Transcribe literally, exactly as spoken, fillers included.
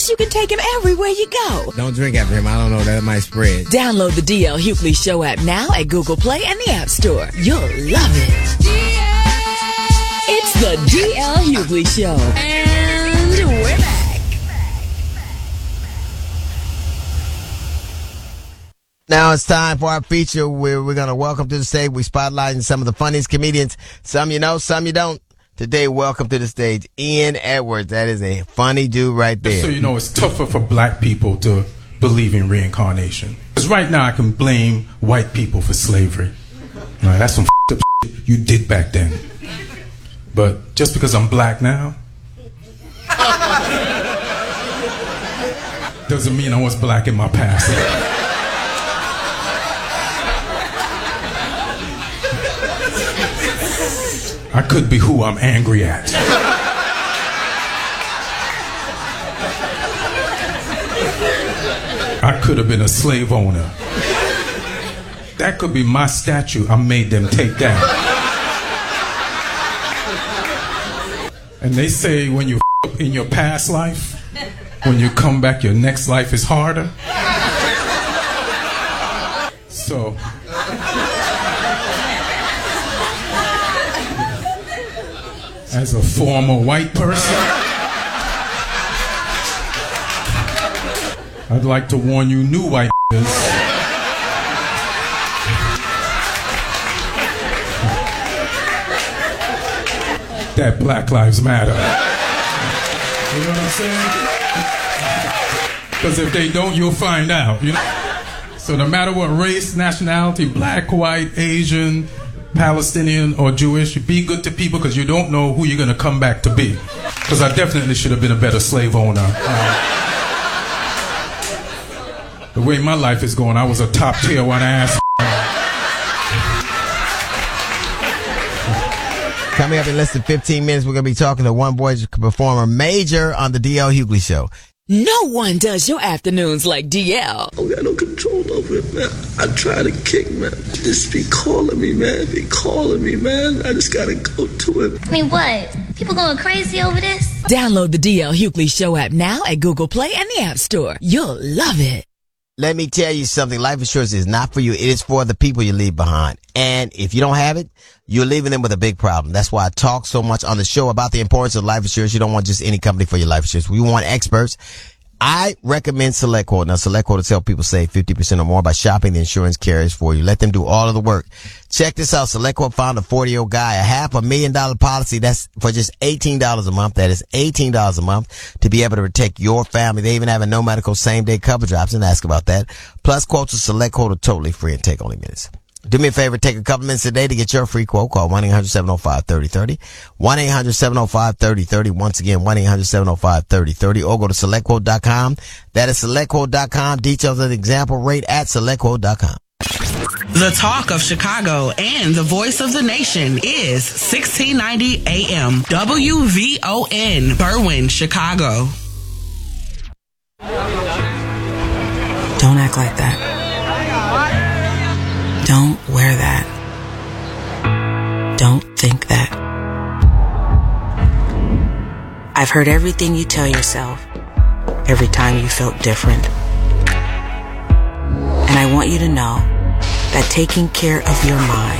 Plus, you can take him everywhere you go. Don't drink after him. I don't know. That might spread. Download the D L Hughley Show app now at Google Play and the App Store. You'll love it. It's the D L Hughley Show. And we're back. Now it's time for our feature where we're going to welcome to the stage. We spotlighting some of the funniest comedians. Some you know, some you don't. Today, welcome to the stage, Ian Edwards. That is a funny dude right there. Just so you know, it's tougher for black people to believe in reincarnation. Because right now I can blame white people for slavery. Now, that's some f***ed up shit you did back then. But just because I'm black now doesn't mean I was black in my past. I could be who I'm angry at. I could have been a slave owner. That could be my statue I made them take down. And they say when you f*** up in your past life, when you come back, your next life is harder. So... as a former white person, I'd like to warn you new white niggas that Black Lives Matter. You know what I'm saying? Because if they don't, you'll find out. You know? So no matter what race, nationality, black, white, Asian, Palestinian or Jewish, be good to people because you don't know who you're going to come back to be. Because I definitely should have been a better slave owner. Uh, the way my life is going, I was a top tier one ass. Coming up in less than fifteen minutes, we're going to be talking to one boy performer, Major, on the D L Hughley Show. No one does your afternoons like D L. I don't got no control over it, man. I try to kick, man. Just be calling me, man. Be calling me, man. I just gotta go to it. I mean, what? People going crazy over this? Download the D L Hughley Show app now at Google Play and the App Store. You'll love it. Let me tell you something. Life insurance is not for you. It is for the people you leave behind. And if you don't have it, you're leaving them with a big problem. That's why I talk so much on the show about the importance of life insurance. You don't want just any company for your life insurance. We want experts. I recommend SelectQuote. Now, SelectQuote is help people save fifty percent or more by shopping the insurance carriers for you. Let them do all of the work. Check this out. SelectQuote found a forty-year-old guy, a half a million dollar policy. That's for just eighteen dollars a month. That is eighteen dollars a month to be able to protect your family. They even have a no medical same day coverage option. Ask about that. Plus, quotes with SelectQuote are totally free and take only minutes. Do me a favor, take a couple minutes today to get your free quote. Call one eight hundred seven oh five three oh three oh. one eight hundred seven oh five three oh three oh. Once again, one eight hundred seven oh five three oh three oh. Or go to select quote dot com. That is select quote dot com. Details of the example rate at select quote dot com. The talk of Chicago and the voice of the nation is sixteen ninety A M W V O N, Berwyn, Chicago. Don't act like that. Don't wear that. Don't think that. I've heard everything you tell yourself every time you felt different. And I want you to know that taking care of your mind